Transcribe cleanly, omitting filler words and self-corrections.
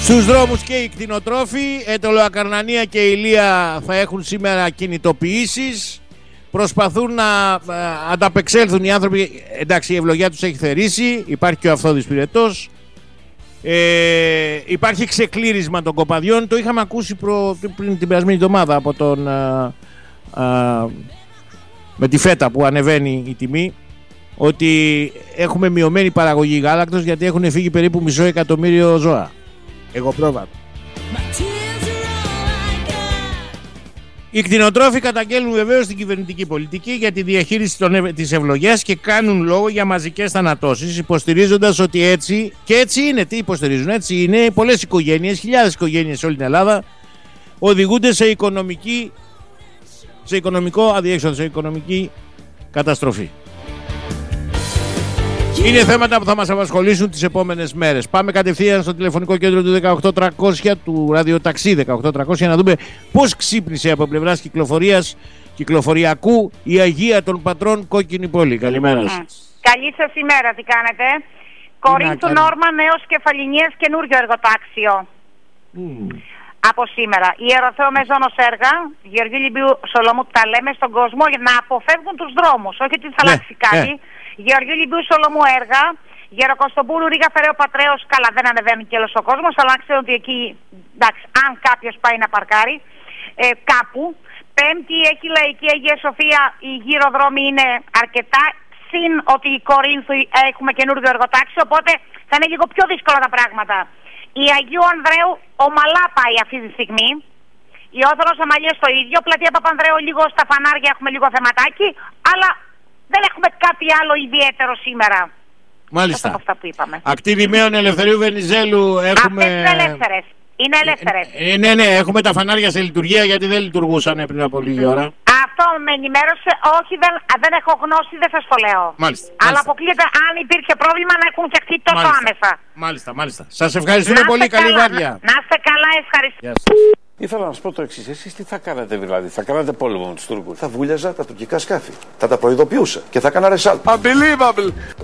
Στους δρόμους και οι κτηνοτρόφοι, Ετωλοακαρνανία και Ηλία θα έχουν σήμερα κινητοποιήσεις. Προσπαθούν να ανταπεξέλθουν οι άνθρωποι. Εντάξει, η ευλογιά τους έχει θερήσει. Υπάρχει και ο Αυθόδης Πυρετός. Υπάρχει ξεκλήρισμα των κοπαδιών. Το είχαμε ακούσει πριν την περασμένη εβδομάδα από τον με τη φέτα που ανεβαίνει η τιμή, ότι έχουμε μειωμένη παραγωγή γάλακτος γιατί έχουν φύγει περίπου 500.000 ζώα. Εγώ πρόβατα. Οι κτηνοτρόφοι καταγγέλνουν βεβαίως την κυβερνητική πολιτική για τη διαχείριση της ευλογιάς και κάνουν λόγο για μαζικές θανατώσεις, υποστηρίζοντας ότι έτσι, και έτσι είναι, τι υποστηρίζουν, έτσι είναι, πολλές οικογένειες, χιλιάδες οικογένειες σε όλη την Ελλάδα οδηγούνται σε οικονομικό αδιέξοδο, σε οικονομική καταστροφή. Είναι θέματα που θα μας απασχολήσουν τις επόμενες μέρες. Πάμε κατευθείαν στο τηλεφωνικό κέντρο του 18300, του ραδιοταξί 18300, να δούμε πώς ξύπνησε από πλευράς κυκλοφοριακού η Αγία των Πατρών Κόκκινη Πόλη. Καλημέρα σας. Καλή σας ημέρα, τι κάνετε? Κορίνθου Νόρμα, νέος Κεφαλινίας, καινούριο εργοτάξιο. Από σήμερα. Ιεροθέο Μεζόνος έργα, Γεωργίου Λιμπίου Σολομού, τα λέμε στον κόσμο για να αποφεύγουν τους δρόμους. Όχι ότι θα αλλάξει κάτι. Γεωργίου Λιμπίου Σολομού έργα, Γεροκοστοπούλου Ρίγα Φεραίο Πατρέως, καλά δεν ανεβαίνει και όλος ο κόσμος, αλλά ξέρω ότι εκεί, εντάξει, αν κάποιος πάει να παρκάρει κάπου. Πέμπτη έχει Λαϊκή Αγία Σοφία, οι γύρω δρόμοι είναι αρκετά, συν ότι η Κορίνθου έχουμε καινούργιο εργοτάξιο, οπότε θα είναι λίγο πιο δύσκολα τα πράγματα. Η Αγίου Ανδρέου ομαλά πάει αυτή τη στιγμή. Η Όθωνος Αμαλίας το ίδιο. Πλατεία Παπανδρέου λίγο στα φανάρια έχουμε λίγο θεματάκι, αλλά δεν έχουμε κάτι άλλο ιδιαίτερο σήμερα. Μάλιστα. Από αυτά που είπαμε. Ακτή Δημαίων Ελευθερίου Βενιζέλου έχουμε. Αυτές είναι ελεύθερες. Είναι ελεύθερες. Ναι, έχουμε τα φανάρια σε λειτουργία γιατί δεν λειτουργούσαν πριν από λίγη ώρα. Αυτό με ενημέρωσε. Όχι, δεν έχω γνώση, δεν σας το λέω. Μάλιστα. Αλλά αποκλείεται αν υπήρχε πρόβλημα να έχουν φτιαχτεί τόσο άμεσα. Μάλιστα. Σας ευχαριστούμε πολύ. Καλή βάρδια. Να είστε καλά, ευχαριστώ. Ήθελα να σας πω το εξής. Εσείς τι θα κάνατε δηλαδή? Θα κάνατε πόλεμο με τους Τούρκους? Θα βούλιαζα τα τουρκικά σκάφη. Θα τα προειδοποιούσα και θα κάνα ρεσάλ. Unbelievable.